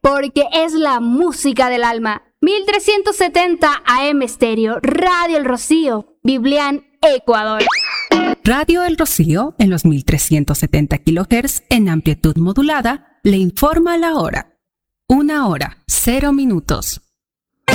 porque es la música del alma. 1370 AM Estéreo, Radio El Rocío, Biblián, Ecuador. Radio El Rocío, en los 1370 kHz en amplitud modulada, le informa la hora. 1 hora, 0 minutos.